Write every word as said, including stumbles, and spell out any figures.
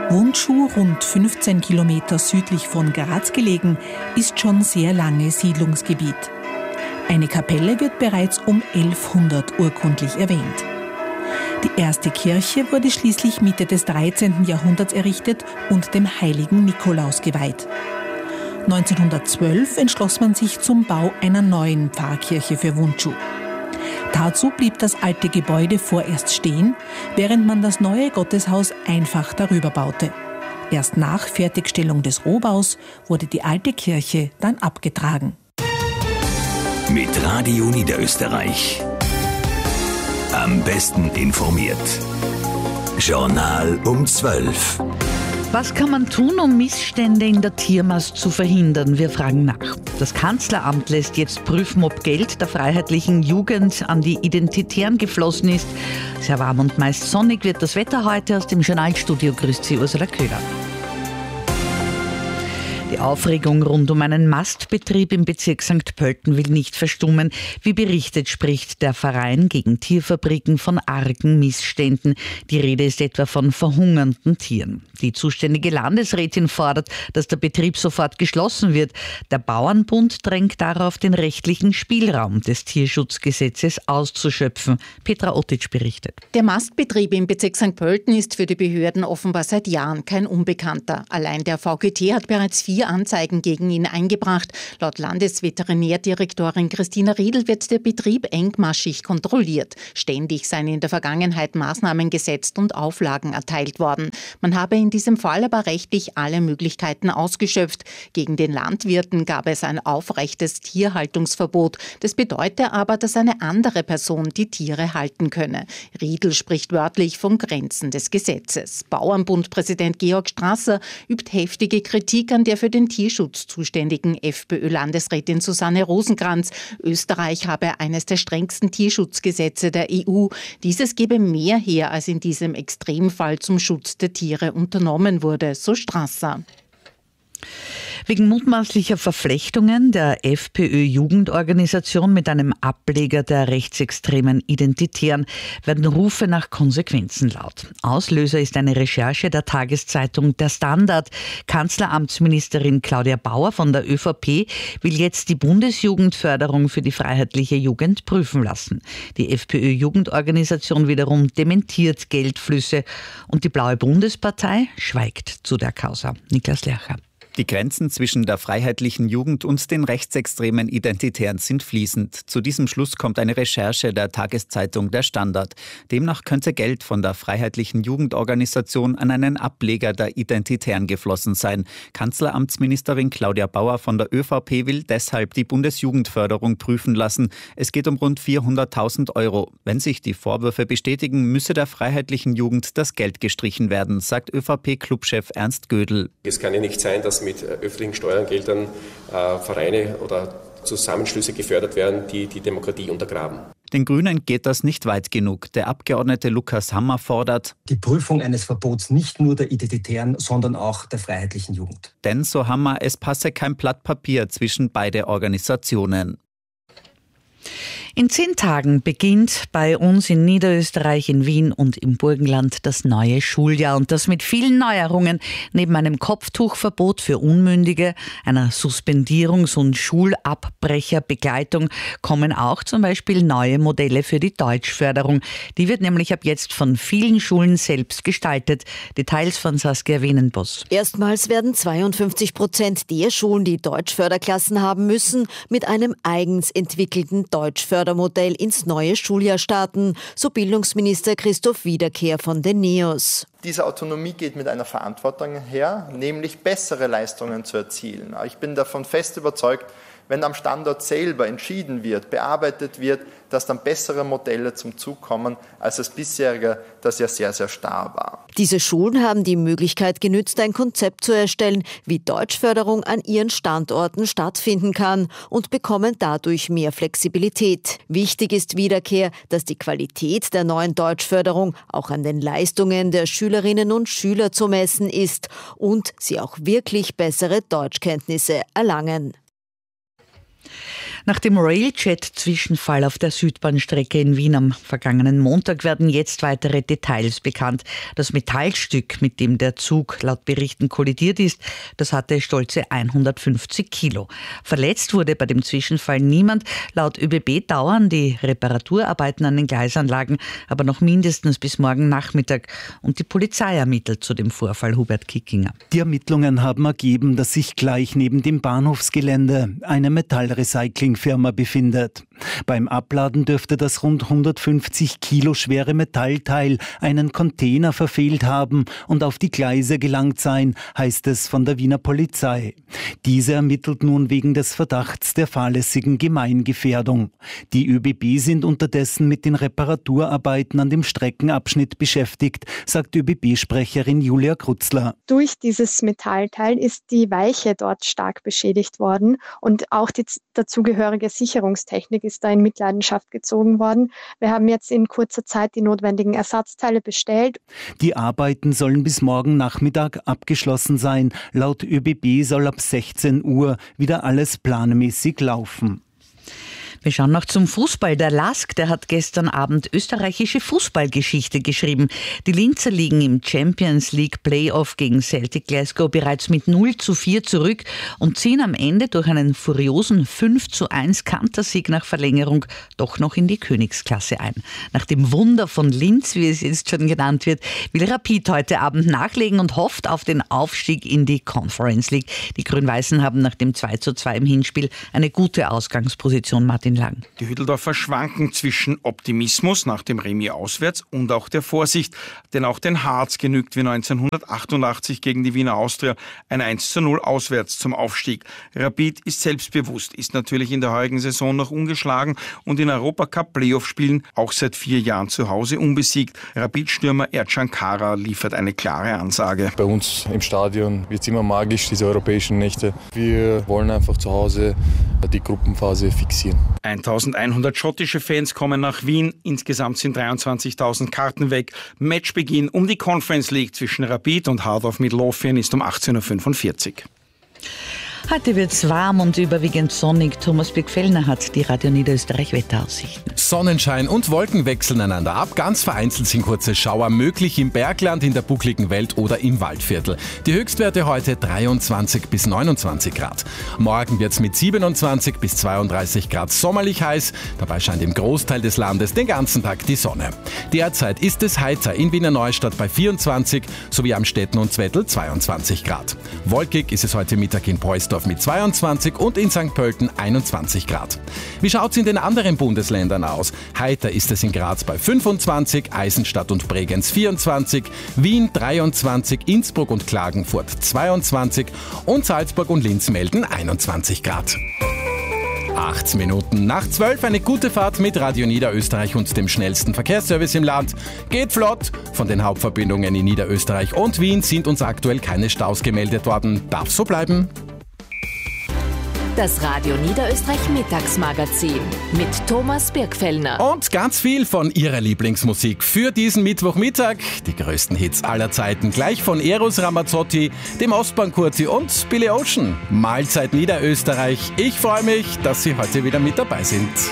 Wundschuh, rund fünfzehn Kilometer südlich von Graz gelegen, ist schon sehr lange Siedlungsgebiet. Eine Kapelle wird bereits um elfhundert urkundlich erwähnt. Die erste Kirche wurde schließlich Mitte des dreizehnten Jahrhunderts errichtet und dem heiligen Nikolaus geweiht. neunzehnhundertzwölf entschloss man sich zum Bau einer neuen Pfarrkirche für Wundschuh. Dazu blieb das alte Gebäude vorerst stehen, während man das neue Gotteshaus einfach darüber baute. Erst nach Fertigstellung des Rohbaus wurde die alte Kirche dann abgetragen. Mit Radio Niederösterreich. Am besten informiert. Journal um zwölf. Was kann man tun, um Missstände in der Tiermast zu verhindern? Wir fragen nach. Das Kanzleramt lässt jetzt prüfen, ob Geld der freiheitlichen Jugend an die Identitären geflossen ist. Sehr warm und meist sonnig wird das Wetter heute. Aus dem Journalstudio grüßt Sie Ursula Köhler. Die Aufregung rund um einen Mastbetrieb im Bezirk Sankt Pölten will nicht verstummen. Wie berichtet, spricht der Verein gegen Tierfabriken von argen Missständen. Die Rede ist etwa von verhungernden Tieren. Die zuständige Landesrätin fordert, dass der Betrieb sofort geschlossen wird. Der Bauernbund drängt darauf, den rechtlichen Spielraum des Tierschutzgesetzes auszuschöpfen. Petra Ottitsch berichtet. Der Mastbetrieb im Bezirk Sankt Pölten ist für die Behörden offenbar seit Jahren kein Unbekannter. Allein der V G T hat bereits vier Anzeigen gegen ihn eingebracht. Laut Landesveterinärdirektorin Christina Riedl wird der Betrieb engmaschig kontrolliert. Ständig seien in der Vergangenheit Maßnahmen gesetzt und Auflagen erteilt worden. Man habe in diesem Fall aber rechtlich alle Möglichkeiten ausgeschöpft. Gegen den Landwirten gab es ein aufrechtes Tierhaltungsverbot. Das bedeute aber, dass eine andere Person die Tiere halten könne. Riedl spricht wörtlich von Grenzen des Gesetzes. Bauernbundpräsident Georg Strasser übt heftige Kritik an der für den Tierschutz zuständigen FPÖ-Landesrätin Susanne Rosenkranz. Österreich habe eines der strengsten Tierschutzgesetze der E U. Dieses gebe mehr her, als in diesem Extremfall zum Schutz der Tiere unternommen wurde, so Strasser. Wegen mutmaßlicher Verflechtungen der FPÖ-Jugendorganisation mit einem Ableger der rechtsextremen Identitären werden Rufe nach Konsequenzen laut. Auslöser ist eine Recherche der Tageszeitung Der Standard. Kanzleramtsministerin Claudia Bauer von der ÖVP will jetzt die Bundesjugendförderung für die freiheitliche Jugend prüfen lassen. Die FPÖ-Jugendorganisation wiederum dementiert Geldflüsse und die Blaue Bundespartei schweigt zu der Causa. Niklas Lercher. Die Grenzen zwischen der freiheitlichen Jugend und den rechtsextremen Identitären sind fließend. Zu diesem Schluss kommt eine Recherche der Tageszeitung Der Standard. Demnach könnte Geld von der freiheitlichen Jugendorganisation an einen Ableger der Identitären geflossen sein. Kanzleramtsministerin Claudia Bauer von der ÖVP will deshalb die Bundesjugendförderung prüfen lassen. Es geht um rund vierhunderttausend Euro. Wenn sich die Vorwürfe bestätigen, müsse der freiheitlichen Jugend das Geld gestrichen werden, sagt ÖVP-Clubchef Ernst Gödel. Es kann ja nicht sein, dass mit öffentlichen Steuergeldern äh, Vereine oder Zusammenschlüsse gefördert werden, die die Demokratie untergraben. Den Grünen geht das nicht weit genug. Der Abgeordnete Lukas Hammer fordert die Prüfung eines Verbots nicht nur der Identitären, sondern auch der freiheitlichen Jugend. Denn, so Hammer, es passe kein Blatt Papier zwischen beide Organisationen. In zehn Tagen beginnt bei uns in Niederösterreich, in Wien und im Burgenland das neue Schuljahr. Und das mit vielen Neuerungen. Neben einem Kopftuchverbot für Unmündige, einer Suspendierungs- und Schulabbrecherbegleitung kommen auch zum Beispiel neue Modelle für die Deutschförderung. Die wird nämlich ab jetzt von vielen Schulen selbst gestaltet. Details von Saskia Wenenbos. Erstmals werden zweiundfünfzig Prozent der Schulen, die Deutschförderklassen haben müssen, mit einem eigens entwickelten Deutschfördermodell ins neue Schuljahr starten, so Bildungsminister Christoph Wiederkehr von den NEOS. Diese Autonomie geht mit einer Verantwortung her, nämlich bessere Leistungen zu erzielen. Ich bin davon fest überzeugt, wenn am Standort selber entschieden wird, bearbeitet wird, dass dann bessere Modelle zum Zug kommen, als das bisherige, das ja sehr, sehr starr war. Diese Schulen haben die Möglichkeit genützt, ein Konzept zu erstellen, wie Deutschförderung an ihren Standorten stattfinden kann und bekommen dadurch mehr Flexibilität. Wichtig ist Wiederkehr, dass die Qualität der neuen Deutschförderung auch an den Leistungen der Schülerinnen und Schüler zu messen ist und sie auch wirklich bessere Deutschkenntnisse erlangen. Nach dem Railjet-Zwischenfall auf der Südbahnstrecke in Wien am vergangenen Montag werden jetzt weitere Details bekannt. Das Metallstück, mit dem der Zug laut Berichten kollidiert ist, das hatte stolze hundertfünfzig Kilo. Verletzt wurde bei dem Zwischenfall niemand. Laut ÖBB dauern die Reparaturarbeiten an den Gleisanlagen aber noch mindestens bis morgen Nachmittag. Und die Polizei ermittelt zu dem Vorfall. Hubert Kickinger. Die Ermittlungen haben ergeben, dass sich gleich neben dem Bahnhofsgelände eine Metallrecycling Firma befindet. Beim Abladen dürfte das rund hundertfünfzig Kilo schwere Metallteil einen Container verfehlt haben und auf die Gleise gelangt sein, heißt es von der Wiener Polizei. Diese ermittelt nun wegen des Verdachts der fahrlässigen Gemeingefährdung. Die ÖBB sind unterdessen mit den Reparaturarbeiten an dem Streckenabschnitt beschäftigt, sagt ÖBB-Sprecherin Julia Krutzler. Durch dieses Metallteil ist die Weiche dort stark beschädigt worden und auch die dazugehörige Sicherungstechnik ist da in Mitleidenschaft gezogen worden. Wir haben jetzt in kurzer Zeit die notwendigen Ersatzteile bestellt. Die Arbeiten sollen bis morgen Nachmittag abgeschlossen sein. Laut ÖBB soll ab sechzehn Uhr wieder alles planmäßig laufen. Wir schauen noch zum Fußball. Der Lask, der hat gestern Abend österreichische Fußballgeschichte geschrieben. Die Linzer liegen im Champions League Playoff gegen Celtic Glasgow bereits mit null zu vier zurück und ziehen am Ende durch einen furiosen fünf zu eins Kantersieg nach Verlängerung doch noch in die Königsklasse ein. Nach dem Wunder von Linz, wie es jetzt schon genannt wird, will Rapid heute Abend nachlegen und hofft auf den Aufstieg in die Conference League. Die Grün-Weißen haben nach dem zwei zu zwei im Hinspiel eine gute Ausgangsposition. Martin Lang. Die Hütteldorfer schwanken zwischen Optimismus nach dem Remis auswärts und auch der Vorsicht. Denn auch den Harz genügt wie neunzehnhundertachtundachtzig gegen die Wiener Austria ein eins zu null auswärts zum Aufstieg. Rapid ist selbstbewusst, ist natürlich in der heurigen Saison noch ungeschlagen und in Europacup-Playoff-Spielen auch seit vier Jahren zu Hause unbesiegt. Rapid-Stürmer Ercan Kara liefert eine klare Ansage. Bei uns im Stadion wird es immer magisch, diese europäischen Nächte. Wir wollen einfach zu Hause die Gruppenphase fixieren. eintausendeinhundert schottische Fans kommen nach Wien. Insgesamt sind dreiundzwanzigtausend Karten weg. Matchbeginn um die Conference League zwischen Rapid und Heart of Midlothian ist um achtzehn Uhr fünfundvierzig. Heute wird es warm und überwiegend sonnig. Thomas Birkfellner hat die Radio Niederösterreich Wetteraussichten. Sonnenschein und Wolken wechseln einander ab. Ganz vereinzelt sind kurze Schauer möglich im Bergland, in der buckligen Welt oder im Waldviertel. Die Höchstwerte heute dreiundzwanzig bis neunundzwanzig Grad. Morgen wird es mit siebenundzwanzig bis zweiunddreißig Grad sommerlich heiß. Dabei scheint im Großteil des Landes den ganzen Tag die Sonne. Derzeit ist es heiter in Wiener Neustadt bei vierundzwanzig sowie am Stetten und Zwettl zweiundzwanzig Grad. Wolkig ist es heute Mittag in Preußdorf mit zweiundzwanzig und in Sankt Pölten einundzwanzig Grad. Wie schaut's in den anderen Bundesländern aus? Heiter ist es in Graz bei fünfundzwanzig, Eisenstadt und Bregenz vierundzwanzig, Wien dreiundzwanzig, Innsbruck und Klagenfurt zweiundzwanzig und Salzburg und Linz melden einundzwanzig Grad. Acht Minuten nach zwölf, eine gute Fahrt mit Radio Niederösterreich und dem schnellsten Verkehrsservice im Land. Geht flott! Von den Hauptverbindungen in Niederösterreich und Wien sind uns aktuell keine Staus gemeldet worden. Darf so bleiben? Das Radio Niederösterreich Mittagsmagazin mit Thomas Birkfellner. Und ganz viel von Ihrer Lieblingsmusik für diesen Mittwochmittag. Die größten Hits aller Zeiten, gleich von Eros Ramazzotti, dem Ostbahn-Kurzi und Billy Ocean. Mahlzeit Niederösterreich. Ich freue mich, dass Sie heute wieder mit dabei sind.